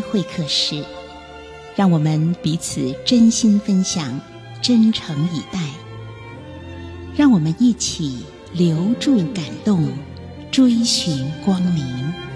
会客室，让我们彼此真心分享，真诚以待。让我们一起留住感动，追寻光明。